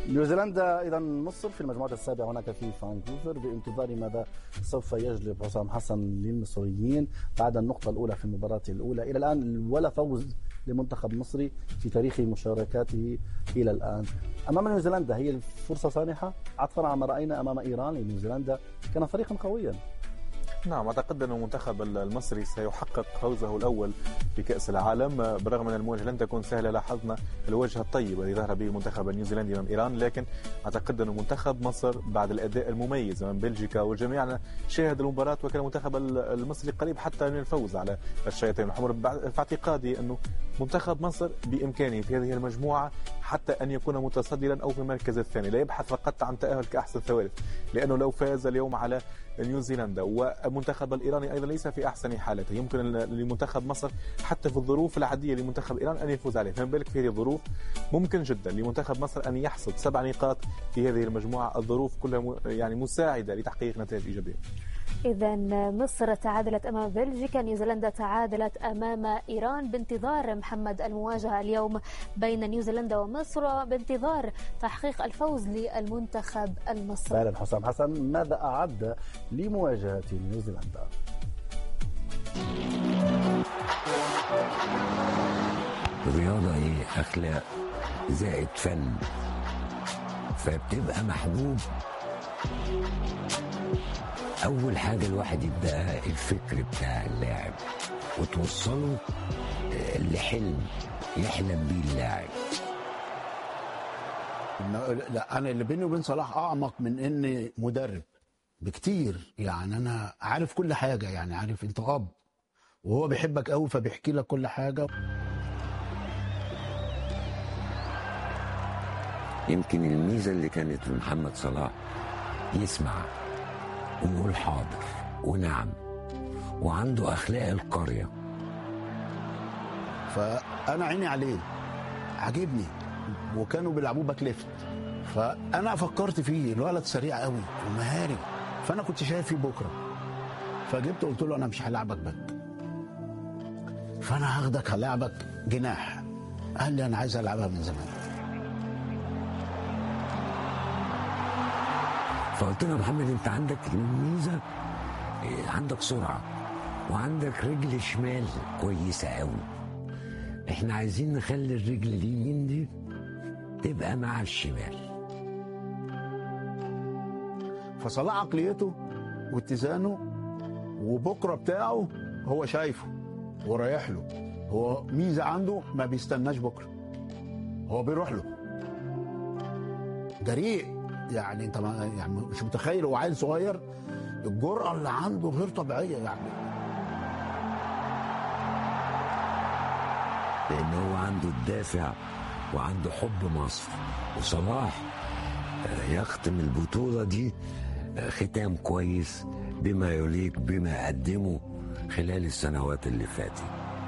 نيوزيلندا إذا مصر في المجموعة السابعة هناك في فانكوفر بانتظار ماذا سوف يجلب حسام حسن للمصريين بعد النقطة الأولى في المباراة الأولى. إلى الآن ولا فوز لمنتخب مصري في تاريخ مشاركاته إلى الآن. أمام نيوزيلندا هي الفرصة سانحة عطفا على ما رأينا أمام إيران. نيوزيلندا كان فريقا قويا. نعم، أعتقد أن المنتخب المصري سيحقق فوزه الأول في كأس العالم بالرغم من المواجهة لن تكون سهلة. لاحظنا الوجه الطيب الذي ظهر به المنتخب النيوزيلندي أمام إيران، لكن أعتقد أن منتخب مصر بعد الأداء المميز أمام بلجيكا والجميع شاهد المباراة وكان المنتخب المصري قريب حتى من الفوز على الشياطين الحمر. في اعتقادي أنه منتخب مصر بإمكانه في هذه المجموعة حتى أن يكون متصدرا أو في المركز الثاني، لا يبحث فقط عن تأهل كأحسن ثالث، لأنه لو فاز اليوم على نيوزيلندا والمنتخب الإيراني أيضا ليس في أحسن حالته، يمكن لمنتخب مصر حتى في الظروف العادية لمنتخب إيران أن يفوز عليه، فما بالك في هذه الظروف. ممكن جدا لمنتخب مصر أن يحصد 7 نقاط في هذه المجموعة. الظروف كلها يعني مساعدة لتحقيق نتائج إيجابية. إذا مصر تعادلت أمام بلجيكا، نيوزيلندا تعادلت أمام إيران. بانتظار محمد المواجهة اليوم بين نيوزيلندا ومصر، بانتظار تحقيق الفوز للمنتخب المصري. فعلا حسام حسن ماذا أعد لمواجهة نيوزيلندا؟ الرياضة إيه؟ أخلاق زائد فن، فبتبقى محبوب. أول حاجة الواحد يبدأ الفكر بتاع اللاعب وتوصله لحلم يحلم بيه اللاعب. لا، أنا اللي بيني وبين صلاح أعمق من إني مدرب بكتير. يعني أنا عارف كل حاجة، يعني عارف أنت أب وهو بيحبك قوي فبيحكي لك كل حاجة. يمكن الميزة اللي كانت في محمد صلاح يسمع ويقول حاضر ونعم، وعنده أخلاق القرية. فأنا عيني عليه عجبني، وكانوا بيلعبوه باك ليفت، فأنا فكرت فيه الولد سريع قوي ومهاري، فأنا كنت شايف فيه بكرة، فجبت قلت له أنا مش هلعبك باك، فأنا هاخدك هلعبك جناح. قال لي أنا عايز ألعبها من زمان. فقلت له محمد انت عندك الميزه، عندك سرعه وعندك رجل شمال كويسه قوي، احنا عايزين نخلي الرجل اليمين دي تبقى مع الشمال. فصلاح عقليته واتزانه وبكره بتاعه هو شايفه ورايح له، هو ميزه عنده ما بيستناش بكره، هو بيروح له جريء. يعني انت يعني مش متخيل، هو عيل صغير الجرأة اللي عنده غير طبيعية يعني. لأن هو عنده الدافع وعنده حب مصر، وصلاح يختم البطولة دي ختام كويس بما يليق بما قدمه خلال السنوات اللي فاتت.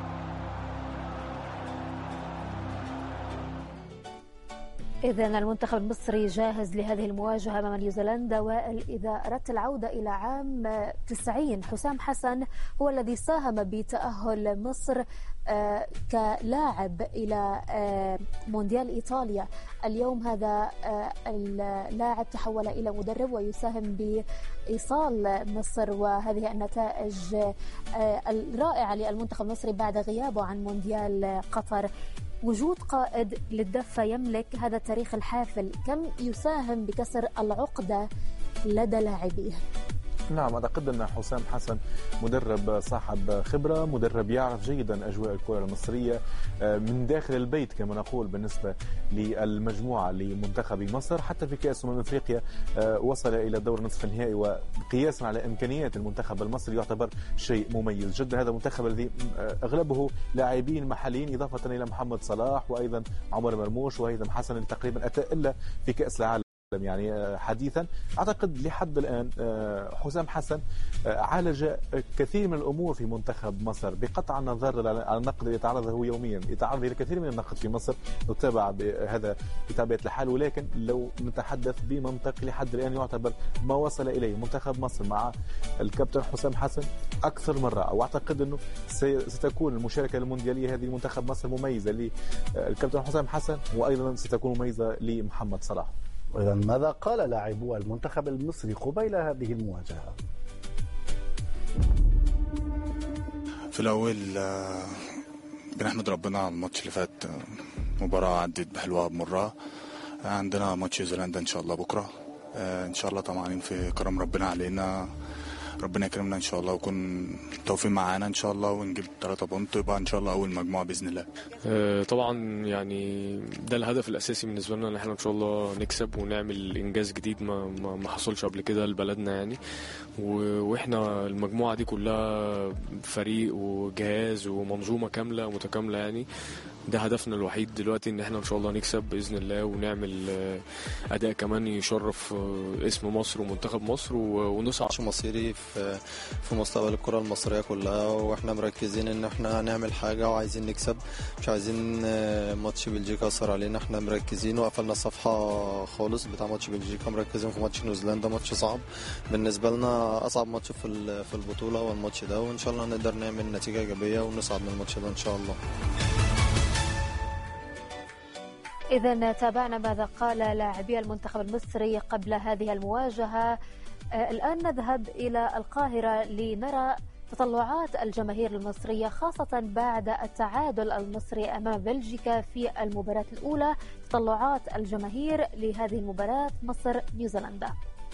إذن المنتخب المصري جاهز لهذه المواجهة أمام نيوزيلندا. وإذا أردت العودة إلى عام 90، حسام حسن هو الذي ساهم بتأهل مصر كلاعب إلى مونديال إيطاليا. اليوم هذا اللاعب تحول إلى مدرب ويساهم بإيصال مصر وهذه النتائج الرائعة للمنتخب المصري بعد غيابه عن مونديال قطر. وجود قائد للدفة يملك هذا التاريخ الحافل، كم يساهم بكسر العقدة لدى لاعبيه؟ نعم، أعتقد أن حسام حسن مدرب صاحب خبرة، مدرب يعرف جيدا أجواء الكرة المصرية من داخل البيت كما نقول. بالنسبة للمجموعة لمنتخب مصر حتى في كأس أفريقيا وصل إلى دور نصف النهائي، وقياسا على إمكانيات المنتخب المصري يعتبر شيء مميز جدا. هذا المنتخب الذي أغلبه لاعبين محليين إضافة إلى محمد صلاح وأيضا عمر مرموش وهيثم حسن اللي تقريبا أتى إلا في كأس العالم يعني حديثا. أعتقد لحد الآن حسام حسن عالج كثير من الأمور في منتخب مصر بقطع النظر على النقد اللي يتعرض له يوميا. يتعرض إلى كثير من النقد في مصر، نتابع هذا بطبيعة الحال، ولكن لو نتحدث بمنطق لحد الآن يعتبر ما وصل إليه منتخب مصر مع الكابتن حسام حسن أكثر مرة، أو أعتقد أنه ستكون المشاركة المونديالية هذه منتخب مصر مميزة للكابتن حسام حسن، وأيضا ستكون مميزة لمحمد صلاح. وإذا ماذا قال لاعبو المنتخب المصري قبيل هذه المواجهة؟ في الأول بنحمد ربنا على الماتش اللي فات، مباراة عدت بحلوها بمرة. عندنا ماتش نيوزيلندا إن شاء الله بكرة، إن شاء الله طمعانين في كرم ربنا علينا، ربنا يكرمنا إن شاء الله ويكون التوفيق معانا إن شاء الله ونجيب 3 بونت يبقى إن شاء الله أول مجموعة بإذن الله. طبعا يعني ده الهدف الأساسي بالنسبة لنا، إن احنا إن شاء الله نكسب ونعمل إنجاز جديد ما حصلش قبل كده لبلدنا يعني. وإحنا المجموعة دي كلها فريق وجهاز ومنظومة كاملة متكاملة يعني. ده هدفنا الوحيد دلوقتي، ان احنا ان شاء الله نكسب باذن الله ونعمل اداء كمان يشرف اسم مصر ومنتخب مصر ونصعد. ماتش مصيري في مستقبل الكره المصريه كلها، واحنا مركزين ان احنا هنعمل حاجه وعايزين نكسب، مش عايزين ماتش بلجيكا يأثر علينا. احنا مركزين وقفلنا الصفحه خالص بتاع ماتش بلجيكا، مركزين في ماتش نيوزيلندا، ماتش صعب بالنسبه لنا، اصعب ماتش في البطوله هو الماتش ده، وان شاء الله نقدر نعمل نتيجه ايجابيه ونصعد من الماتش ده ان شاء الله. إذا تابعنا ماذا قال لاعبي المنتخب المصري قبل هذه المواجهة. الآن نذهب إلى القاهرة لنرى تطلعات الجماهير المصرية، خاصة بعد التعادل المصري أمام بلجيكا في المباراة الأولى. تطلعات الجماهير لهذه المباراة مصر نيوزيلندا.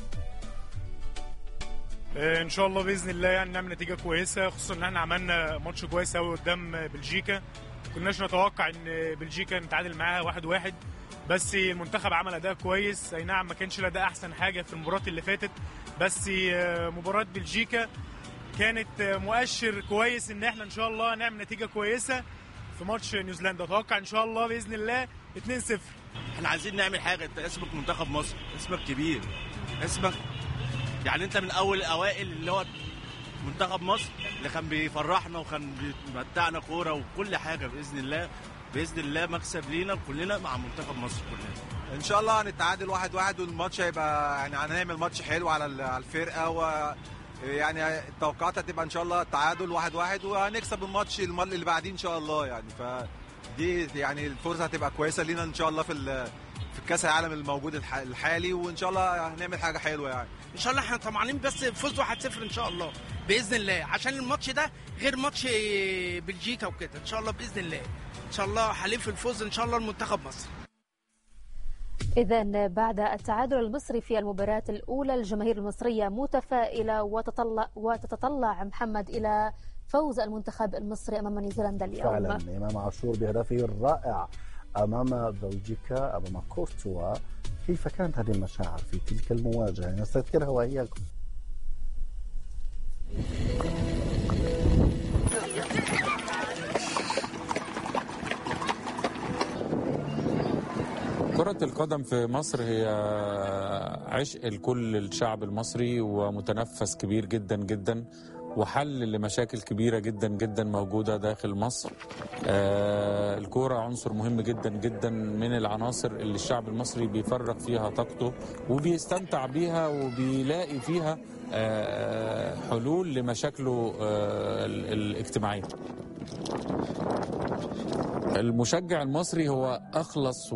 ان شاء الله باذن الله يعني نعمل نتيجه كويسه، خصوصا ان احنا عملنا ماتش كويس قوي قدام بلجيكا. كناش نتوقع ان بلجيكا نتعادل معاها 1-1، بس المنتخب عمل اداء كويس. اي نعم ما كانش الاداء احسن حاجه في المباراه اللي فاتت، بس مباراه بلجيكا كانت مؤشر كويس ان احنا ان شاء الله نعمل نتيجه كويسه في ماتش نيوزيلندا. اتوقع ان شاء الله باذن الله 2-0. احنا عايزين نعمل حاجه. انت اسمك منتخب مصر، اسمك كبير، اسمك يعني انت من اول الاوائل اللي هو منتخب مصر اللي كان بيفرحنا وكان بيمتعنا كوره وكل حاجه. باذن الله مكسب لينا كلنا مع منتخب مصر كلنا. ان شاء الله هنتعادل 1-1 والماتش هيبقى يعني هنعمل ماتش حلو على الفرقه، ويعني التوقعات هتبقى ان شاء الله التعادل 1-1 وهنكسب الماتش اللي بعدين ان شاء الله يعني. فدي يعني الفرصه هتبقى كويسه لينا ان شاء الله في كاس العالم الموجود الحالي، وان شاء الله هنعمل حاجه حلوه يعني. ان شاء الله احنا طمعانين بس فوز 1-0 ان شاء الله باذن الله، عشان الماتش ده غير ماتش بلجيكا وكده. ان شاء الله باذن الله ان شاء الله حليف الفوز ان شاء الله المنتخب مصر. إذن بعد التعادل المصري في المباراة الأولى، الجماهير المصرية متفائلة وتتطلع محمد إلى فوز المنتخب المصري أمام نيوزيلندا اليوم. فعلا إمام عاشور بهدفه الرائع أمام بلجيكا أمام كورتوا. كيف كانت هذه المشاعر في تلك المواجهة؟ نستذكرها وإياكم. كرة القدم في مصر هي عشق لكل الشعب المصري ومتنفس كبير جدا جدا، وحل لمشاكل كبيرة جدا جدا موجودة داخل مصر. الكورة عنصر مهم جدا جدا من العناصر اللي الشعب المصري بيفرغ فيها طاقته وبيستمتع بيها وبيلاقي فيها حلول لمشاكله الاجتماعية. المشجع المصري هو أخلص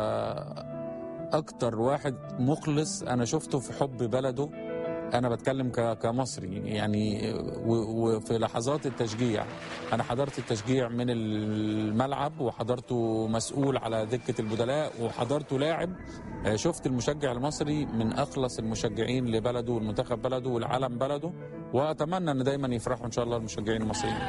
وأكتر واحد مخلص أنا شفته في حب بلده. أنا بتكلم كمصري يعني، وفي لحظات التشجيع أنا حضرت التشجيع من الملعب، وحضرته مسؤول على دكة البدلاء، وحضرته لاعب. شفت المشجع المصري من أخلص المشجعين لبلده والمنتخب بلده والعالم بلده، وأتمنى أن دايما يفرحوا إن شاء الله المشجعين المصريين.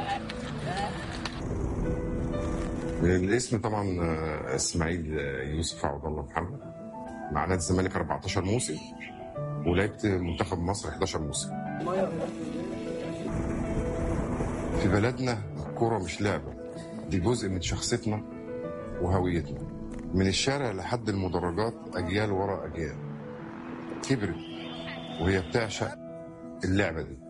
الاسم طبعا اسماعيل يوسف عبد الله محمد، مع نادي الزمالك 14 موسم، ولعبت منتخب مصر 11 موسم. في بلدنا الكوره مش لعبه، دي جزء من شخصيتنا وهويتنا. من الشارع لحد المدرجات اجيال ورا اجيال كبرت وهي بتعشق اللعبه دي.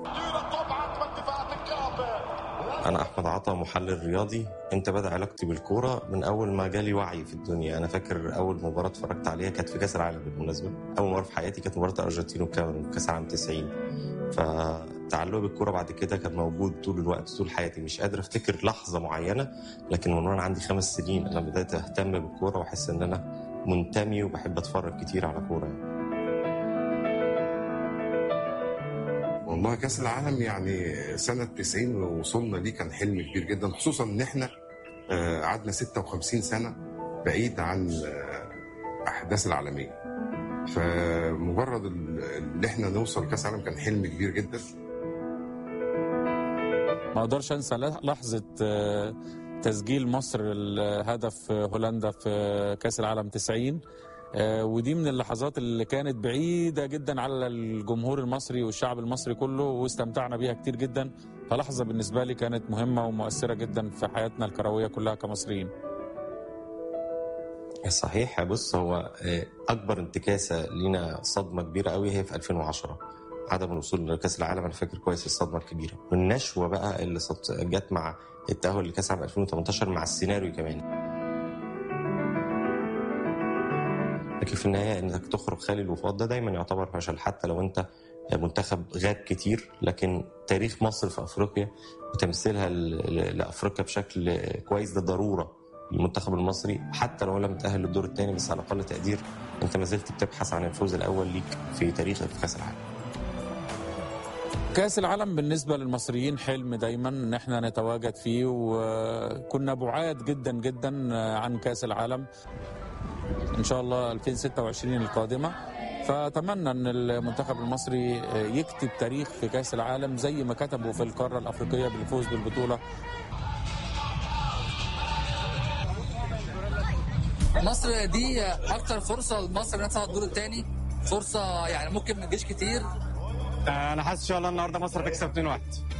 أنا أحمد عطا، محلل رياضي. أنت بدأ علاقتي بالكورة من أول ما جالي وعي في الدنيا. أنا فاكر أول مباراة اتفرجت عليها كانت في كأس العالم بالمناسبة. أول مرة في حياتي كانت مباراة الأرجنتين والكاميرون في كأس العالم 90. فتعلقي بالكورة بعد كده كان موجود طول الوقت طول حياتي. مش قادر أفتكر لحظة معينة، لكن من وأنا عندي 5 سنين أنا بدأت أهتم بالكورة وأحس إن أنا منتمي وبحب اتفرج كتير على كوره يعني. والله كأس العالم يعني سنة 90 وصلنا ليه كان حلم كبير جدا، خصوصا ان احنا قعدنا 56 سنة بعيد عن احداث العالمية، فمجرد ان احنا نوصل كأس العالم كان حلم كبير جدا. ما اقدرش انسى لحظة تسجيل مصر الهدف هولندا في كأس العالم 90، ودي من اللحظات اللي كانت بعيدة جدا على الجمهور المصري والشعب المصري كله، واستمتعنا بيها كتير جدا. فلحظة بالنسبة لي كانت مهمة ومؤثرة جدا في حياتنا الكروية كلها كمصريين. صحيح. بص، هو أكبر انتكاسة لينا صدمة كبيرة قوي هي في 2010 عدم الوصول لكأس العالم. أنا فاكر كويس الصدمة الكبيرة والنشوة بقى اللي جت مع التأهل لكأس العالم 2018 مع السيناريو كمان. لكن في النهاية انك تخرج خالي الوفاض ده دايما يعتبر فشل، حتى لو انت منتخب غاب كتير، لكن تاريخ مصر في افريقيا وتمثيلها لافريقيا بشكل كويس ده ضرورة للمنتخب المصري. حتى لو لم تأهل للدور الثاني، بس على اقل تقدير انت ما زلت بتبحث عن الفوز الاول ليك في تاريخك في كأس العالم. كأس العالم بالنسبة للمصريين حلم دايما ان احنا نتواجد فيه، وكنا بعاد جدا جدا عن كأس العالم ان شاء الله 2026 القادمة. فأتمنى ان المنتخب المصري يكتب تاريخ في كأس العالم زي ما كتبوا في القارة الأفريقية بالفوز بالبطولة. مصر دي اكتر فرصة لمصر انها تصعد الدور الثاني، فرصة يعني ممكن ما تجيش كتير. انا حاسس ان شاء الله النهارده مصر تكسب 2-1.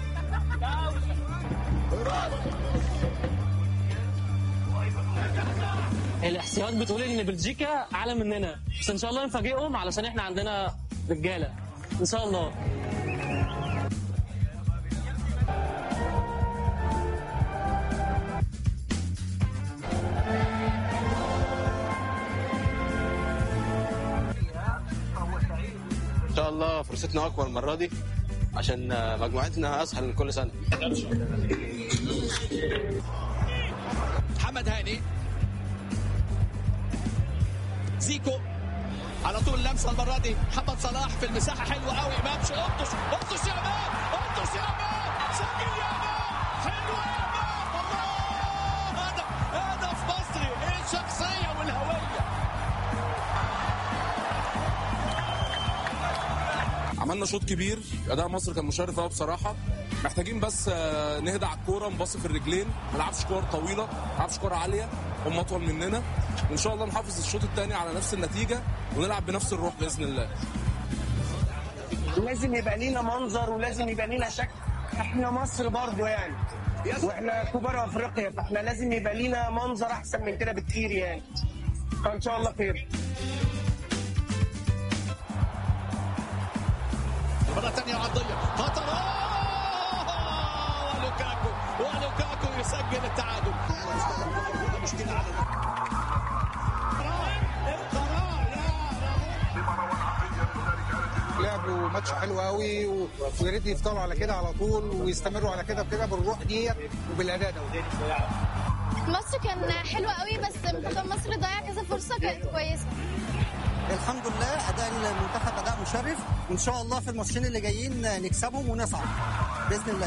الاحصائيات بتقول ان بلجيكا اعلى مننا، بس ان شاء الله نفاجئهم علشان احنا عندنا رجاله ان شاء الله. ان شاء الله فرصتنا اكبر المره دي عشان مجموعتنا اسهل من كل سنه. محمد هاني، زيكو على طول لمسه المره دي، محمد صلاح في المساحه حلوه قوي، امام قطش يا امام، قطش يا امام، سجل يا امام، حلو يا امام، الله هدف مصري. ايه الشخصيه والهويه. عملنا شوط كبير، اداء مصر كان مشرف قوي بصراحه. محتاجين بس نهدى على الكوره، نبص في الرجلين، ما نلعبش كور طويله، ما نلعبش كور عاليه، هم اطول مننا، وان شاء الله نحافظ الشوط الثاني على نفس النتيجه ونلعب بنفس الروح باذن الله. لازم يبقى لينا منظر ولازم يبقى لينا شكل، احنا مصر برضو يعني، واحنا كبار افريقيا، فاحنا لازم يبقى لينا منظر احسن من كده بكتير يعني. فان شاء الله خير. مرة ثانية عرضية خطر، ولوكاكو يسجل التعادل. مشكلة على لعبوا ماتش حلو قوي، ويا ريت يفضلوا على كده على طول ويستمروا على كده بالروح ديت وبالاداء ده. ماتش كان حلو قوي، بس منتخب مصر ضيع كذا فرصة كانت كويسة. الحمد لله اداء المنتخب اداء مشرف، وان شاء الله في الماتشين اللي جايين نكسبهم ونصعد باذن الله.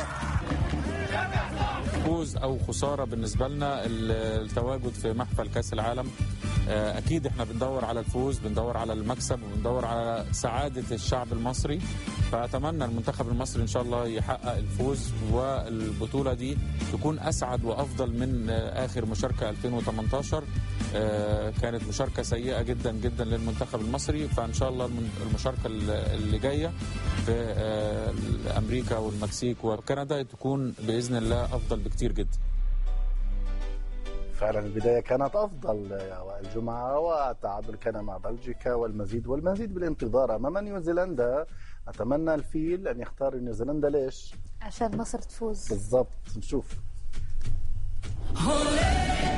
فوز او خساره بالنسبه لنا التواجد في محفل كاس العالم، اكيد احنا بندور على الفوز، بندور على المكسب، وبندور على سعاده الشعب المصري. فاتمنى المنتخب المصري ان شاء الله يحقق الفوز، والبطوله دي تكون اسعد وافضل من اخر مشاركه 2018. كانت مشاركه سيئه جدا جدا للمنتخب المصري، فان شاء الله المشاركه اللي جايه في امريكا والمكسيك وكندا تكون باذن الله افضل بكتير جدا. فعلا البداية كانت أفضل يا وائل جمعة، والتعادل كان مع بلجيكا والمزيد بالانتظار أمام نيوزيلندا. أتمنى الفيل أن يختار نيوزيلندا. ليش؟ عشان مصر تفوز. بالضبط، نشوف.